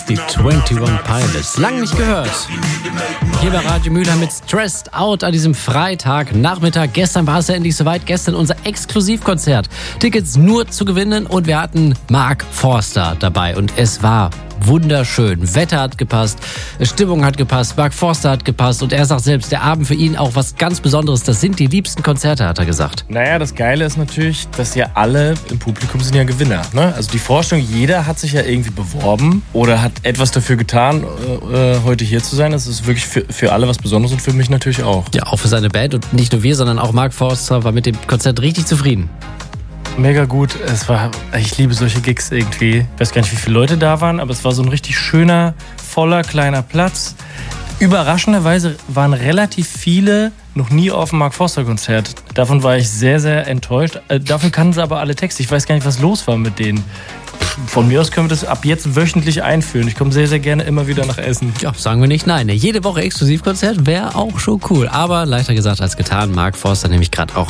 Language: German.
Die 21 Pilots. Lang nicht gehört. Hier bei Radio Mülheim mit Stressed Out an diesem Freitagnachmittag. Gestern war es ja endlich soweit. Gestern unser Exklusivkonzert. Tickets nur zu gewinnen und wir hatten Mark Forster dabei. Und es war wunderschön. Wetter hat gepasst, Stimmung hat gepasst, Mark Forster hat gepasst und er sagt selbst, der Abend für ihn auch was ganz Besonderes. Das sind die liebsten Konzerte, hat er gesagt. Naja, das Geile ist natürlich, dass ja alle im Publikum sind ja Gewinner. Ne? Also die Vorstellung, jeder hat sich ja irgendwie beworben oder hat etwas dafür getan, heute hier zu sein. Das ist wirklich für alle was Besonderes und für mich natürlich auch. Ja, auch für seine Band und nicht nur wir, sondern auch Mark Forster war mit dem Konzert richtig zufrieden. Mega gut. Ich liebe solche Gigs irgendwie. Ich weiß gar nicht, wie viele Leute da waren, aber es war so ein richtig schöner, voller, kleiner Platz. Überraschenderweise waren relativ viele noch nie auf dem Mark Forster Konzert. Davon war ich sehr, sehr enttäuscht. Dafür kannten sie aber alle Texte. Ich weiß gar nicht, was los war mit denen. Von mir aus können wir das ab jetzt wöchentlich einführen. Ich komme sehr, sehr gerne immer wieder nach Essen. Ja, sagen wir nicht nein. Jede Woche Exklusivkonzert wäre auch schon cool. Aber leichter gesagt als getan. Mark Forster nämlich gerade auch